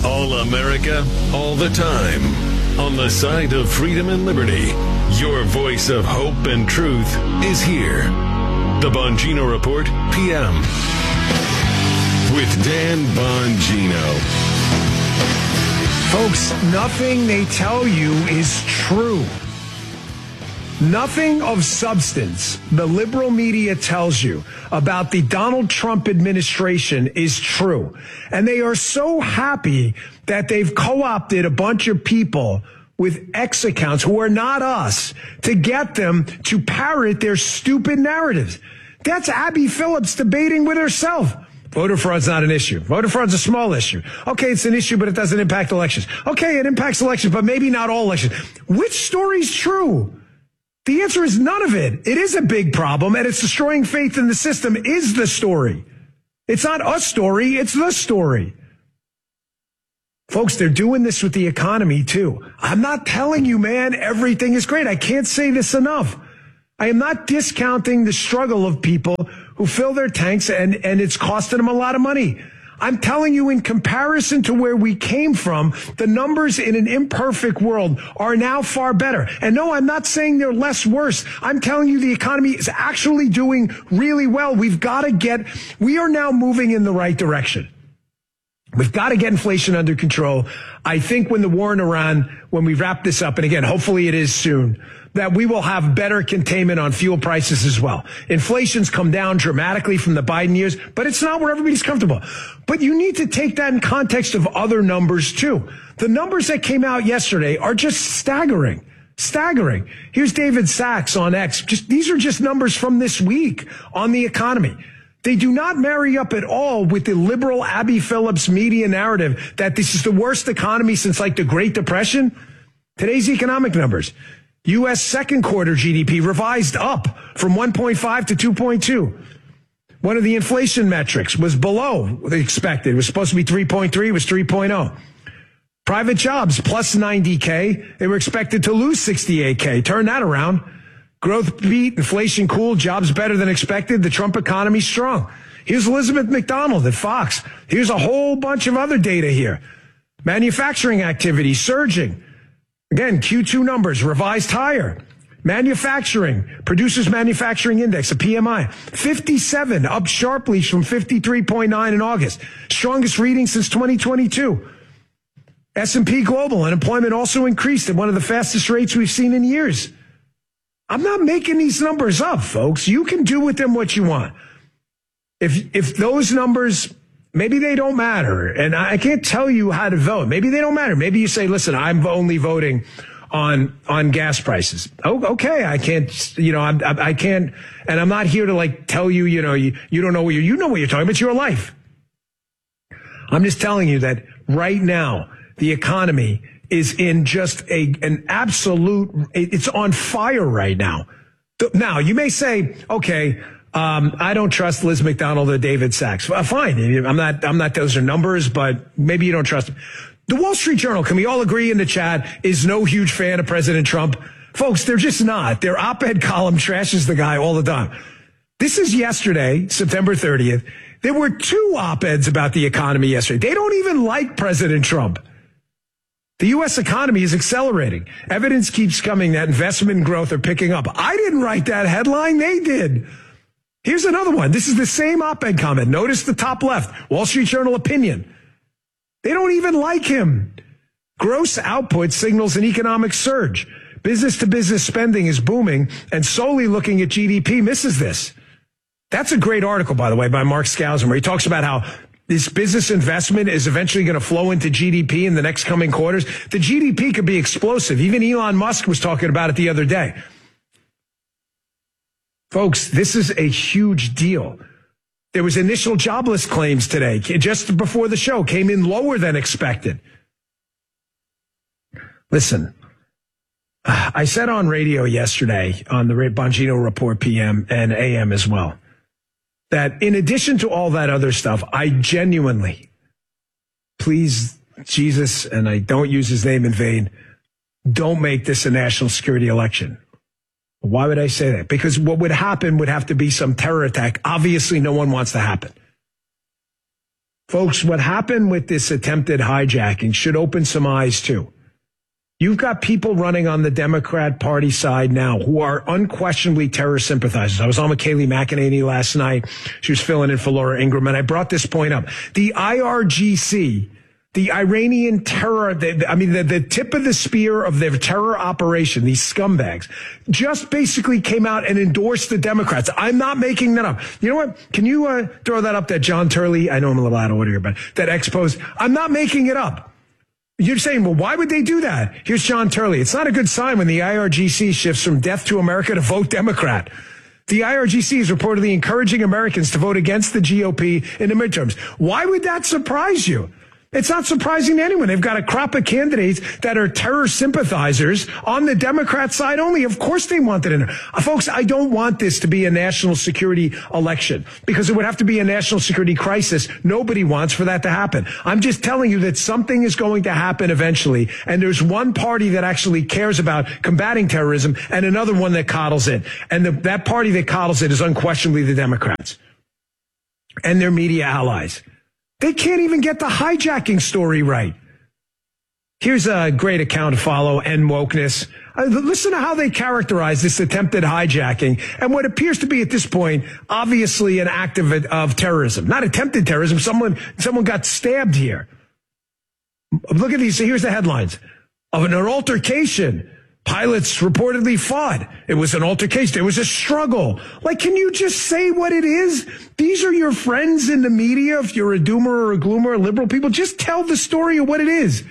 All America, all the time. On the side of freedom and liberty, your voice of hope and truth is here. The Bongino Report, PM. With Dan Bongino. Folks, nothing they tell you is true. Nothing of substance the liberal media tells you about the Donald Trump administration is true. And they are so happy that they've co-opted a bunch of people with X accounts who are not us to get them to parrot their stupid narratives. That's Abby Phillips debating with herself. Voter fraud's not an issue. Voter fraud's a small issue. Okay, it's an issue, but it doesn't impact elections. Okay, it impacts elections, but maybe not all elections. Which story's true? The answer is none of it. It is a big problem, and it's destroying faith in the system is the story. It's not a story, it's the story. Folks, they're doing this with the economy, too. I'm not telling you, man, everything is great. I can't say this enough. I am not discounting the struggle of people who fill their tanks, and it's costing them a lot of money. I'm telling you, in comparison to where we came from, the numbers in an imperfect world are now far better. And no, I'm not saying they're less worse. I'm telling you the economy is actually doing really well. We are now moving in the right direction. We've got to get inflation under control. I think when the war in Iran, when we wrap this up, and again, hopefully it is soon, that we will have better containment on fuel prices as well. Inflation's come down dramatically from the Biden years, but it's not where everybody's comfortable. But you need to take that in context of other numbers too. The numbers that came out yesterday are just staggering. Staggering. Here's David Sachs on X. These are just numbers from this week on the economy. They do not marry up at all with the liberal Abby Phillips media narrative that this is the worst economy since like the Great Depression. Today's economic numbers. U.S. second quarter GDP revised up from 1.5 to 2.2. One of the inflation metrics was below what they expected. It was supposed to be 3.3. It was 3.0. Private jobs plus 90K. They were expected to lose 68K. Turn that around. Growth beat, inflation cool, jobs better than expected. The Trump economy strong. Here's Elizabeth McDonald at Fox. Here's a whole bunch of other data here. Manufacturing activity surging. Again, Q2 numbers revised higher. Manufacturing, Producers Manufacturing Index, a PMI, 57, up sharply from 53.9 in August. Strongest reading since 2022. S&P Global, unemployment also increased at one of the fastest rates we've seen in years. I'm not making these numbers up, folks. You can do with them what you want. If those numbers, maybe they don't matter, and I can't tell you how to vote. Maybe they don't matter. Maybe you say, listen, I'm only voting on gas prices. Oh, okay. I can't, I can't, and I'm not here to like tell you, you don't know you know what you're talking about. It's your life. I'm just telling you that right now, the economy is in just an absolute, it's on fire right now. Now, you may say, okay, I don't trust Liz McDonald or David Sachs. Fine. I'm not, those are numbers, but maybe you don't trust them. The Wall Street Journal, can we all agree in the chat, is no huge fan of President Trump? Folks, they're just not. Their op-ed column trashes the guy all the time. This is yesterday, September 30th. There were 2 op-eds about the economy yesterday. They don't even like President Trump. The U.S. economy is accelerating. Evidence keeps coming that investment and growth are picking up. I didn't write that headline. They did. Here's another one. This is the same op-ed comment. Notice the top left. Wall Street Journal opinion. They don't even like him. Gross output signals an economic surge. Business-to-business spending is booming, and solely looking at GDP misses this. That's a great article, by the way, by Mark Skousen, where he talks about how this business investment is eventually going to flow into GDP in the next coming quarters. The GDP could be explosive. Even Elon Musk was talking about it the other day. Folks, this is a huge deal. There was initial jobless claims today, just before the show, came in lower than expected. Listen, I said on radio yesterday on the Bongino Report PM and AM as well, that in addition to all that other stuff, I genuinely, please, Jesus, and I don't use his name in vain, don't make this a national security election. Why would I say that? Because what would happen would have to be some terror attack. Obviously, no one wants to happen. Folks, what happened with this attempted hijacking should open some eyes too. You've got people running on the Democrat Party side now who are unquestionably terror sympathizers. I was on with Kayleigh McEnany last night. She was filling in for Laura Ingraham, and I brought this point up. The IRGC, the Iranian terror, the tip of the spear of their terror operation, these scumbags, just basically came out and endorsed the Democrats. I'm not making that up. You know what? Can you throw that up, that John Turley? I know I'm a little out of order here, but that exposed. I'm not making it up. You're saying, well, why would they do that? Here's John Turley. It's not a good sign when the IRGC shifts from death to America to vote Democrat. The IRGC is reportedly encouraging Americans to vote against the GOP in the midterms. Why would that surprise you? It's not surprising to anyone. They've got a crop of candidates that are terror sympathizers on the Democrat side only. Of course they want it in there. Folks, I don't want this to be a national security election because it would have to be a national security crisis. Nobody wants for that to happen. I'm just telling you that something is going to happen eventually. And there's one party that actually cares about combating terrorism and another one that coddles it. And that party that coddles it is unquestionably the Democrats and their media allies. They can't even get the hijacking story right. Here's a great account to follow, End Wokeness. Listen to how they characterize this attempted hijacking and what appears to be at this point, obviously an act of terrorism. Not attempted terrorism. Someone got stabbed here. Look at these. Here's the headlines. Of an altercation. Pilots reportedly fought. It was an altercation. It was a struggle. Like, can you just say what it is? These are your friends in the media. If you're a doomer or a gloomer or liberal people, just tell the story of what it is.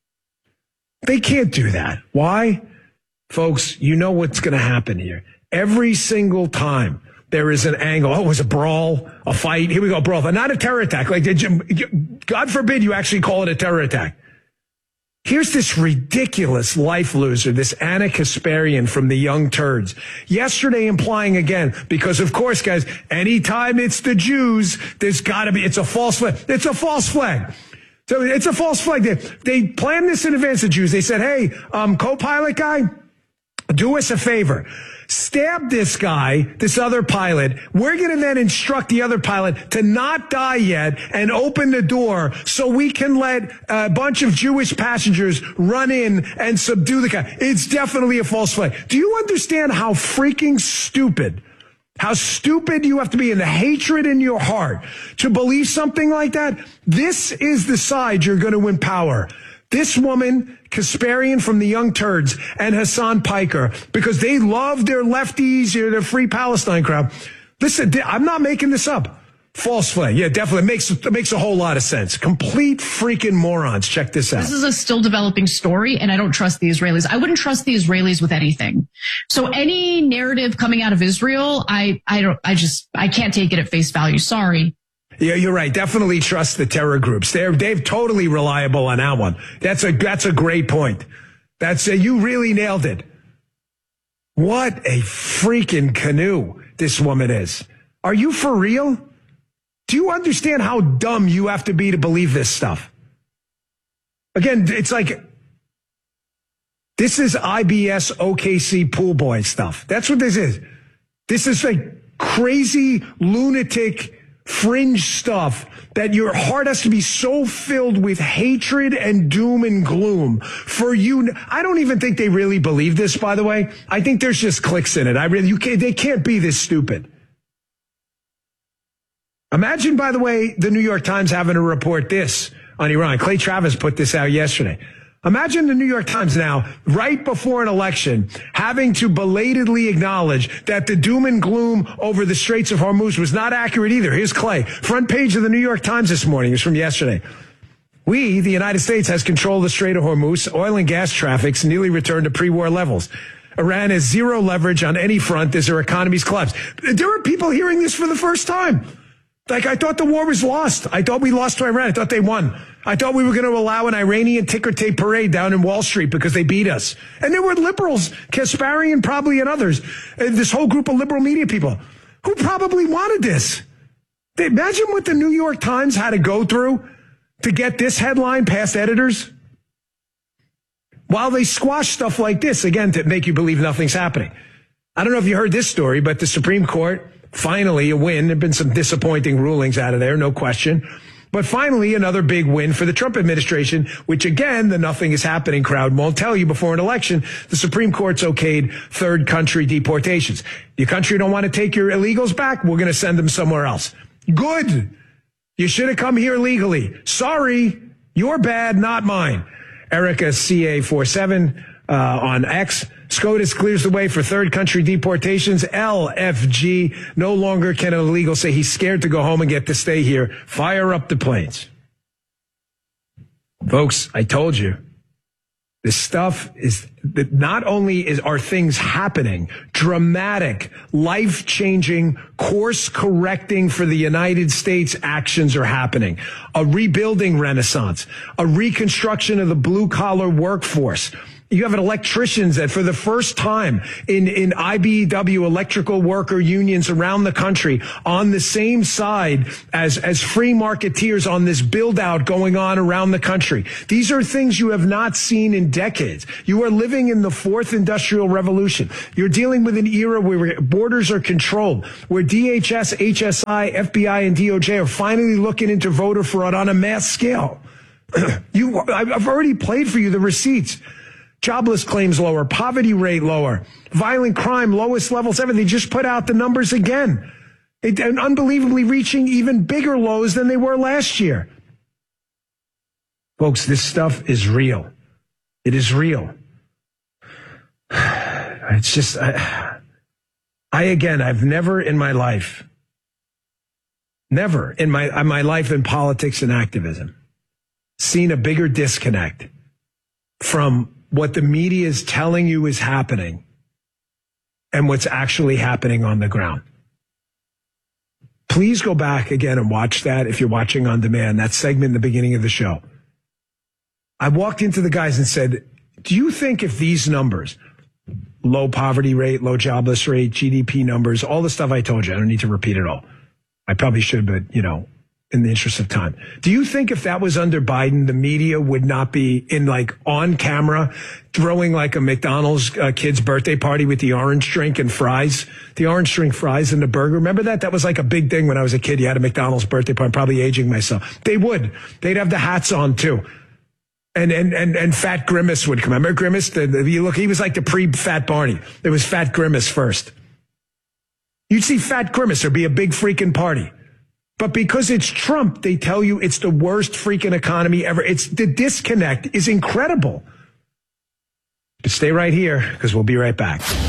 They can't do that. Why? Folks, you know what's going to happen here. Every single time there is an angle. Oh, it was a brawl, a fight. Here we go, brawl. Not a terror attack. Like, God forbid you actually call it a terror attack. Here's this ridiculous life loser, this Anna Kasparian from the Young Turds. Yesterday implying again, because of course, guys, anytime it's the Jews, there's gotta be, it's a false flag. It's a false flag. So it's a false flag. They planned this in advance, the Jews. They said, hey, co-pilot guy, do us a favor. Stab this guy, this other pilot. We're going to then instruct the other pilot to not die yet and open the door so we can let a bunch of Jewish passengers run in and subdue the guy. It's definitely a false flag. Do you understand how freaking stupid, how stupid you have to be in the hatred in your heart to believe something like that? This is the side you're going to win power. This woman, Kasparian from the Young Turds, and Hassan Piker, because they love their lefties, their Free Palestine crowd. Listen, I'm not making this up. False flag. Yeah, definitely. It makes a whole lot of sense. Complete freaking morons. Check this out. This is a still developing story, and I don't trust the Israelis. I wouldn't trust the Israelis with anything. So any narrative coming out of Israel, I can't take it at face value. Sorry. Yeah, you're right. Definitely trust the terror groups. They're totally reliable on that one. That's a great point. You really nailed it. What a freaking canoe this woman is. Are you for real? Do you understand how dumb you have to be to believe this stuff? Again, it's like, this is IBS OKC pool boy stuff. That's what this is. This is like crazy, lunatic, fringe stuff that your heart has to be so filled with hatred and doom and gloom for you. I don't even think they really believe this, by the way. I think there's just clicks in it. They can't be this stupid. Imagine, by the way, the New York Times having to report this on Iran. Clay Travis put this out yesterday. Imagine the New York Times now, right before an election, having to belatedly acknowledge that the doom and gloom over the Straits of Hormuz was not accurate either. Here's Clay. Front page of the New York Times this morning. It's from yesterday. We, the United States, has control of the Strait of Hormuz. Oil and gas traffic's nearly returned to pre-war levels. Iran has zero leverage on any front as their economies collapse. There are people hearing this for the first time. Like, I thought the war was lost. I thought we lost to Iran. I thought they won. I thought we were going to allow an Iranian ticker tape parade down in Wall Street because they beat us. And there were liberals, Kasparian probably and others, this whole group of liberal media people who probably wanted this. Imagine what the New York Times had to go through to get this headline past editors. While they squash stuff like this, again, to make you believe nothing's happening. I don't know if you heard this story, but the Supreme Court, finally a win. There have been some disappointing rulings out of there, no question. But finally, another big win for the Trump administration, which again, the nothing is happening crowd won't tell you before an election. The Supreme Court's okayed third country deportations. Your country don't want to take your illegals back? We're going to send them somewhere else. Good. You should have come here legally. Sorry. Your bad, not mine. Erica CA47 on X. SCOTUS clears the way for third country deportations. LFG. No longer can an illegal say he's scared to go home and get to stay here. Fire up the planes. Folks, I told you. This stuff is that not only are things happening, dramatic, life-changing, course-correcting for the United States actions are happening. A rebuilding renaissance, a reconstruction of the blue-collar workforce. You have electricians that for the first time in IBEW electrical worker unions around the country on the same side as free marketeers on this build out going on around the country. These are things you have not seen in decades. You are living in the fourth industrial revolution. You're dealing with an era where borders are controlled, where DHS, HSI, FBI, and DOJ are finally looking into voter fraud on a mass scale. I've already played for you the receipts. Jobless claims lower, poverty rate lower, violent crime, lowest levels ever. They just put out the numbers again. And unbelievably reaching even bigger lows than they were last year. Folks, this stuff is real. It is real. It's just, I've never in my life, never in my life in politics and activism, seen a bigger disconnect from what the media is telling you is happening and what's actually happening on the ground. Please go back again and watch that if you're watching on demand, that segment in the beginning of the show. I walked into the guys and said, do you think if these numbers, low poverty rate, low jobless rate, GDP numbers, all the stuff I told you, I don't need to repeat it all. I probably should, but, in the interest of time. Do you think if that was under Biden, the media would not be on camera throwing like a McDonald's kid's birthday party with the orange drink and fries, the orange drink fries and the burger? Remember that? That was like a big thing when I was a kid. You had a McDonald's birthday party. I'm probably aging myself. They would. They'd have the hats on too. And Fat Grimace would come. Remember Grimace? He was like the pre-Fat Barney. There was Fat Grimace first. You'd see Fat Grimace. There'd be a big freaking party. But because it's Trump, they tell you it's the worst freaking economy ever. The disconnect is incredible. But stay right here because we'll be right back.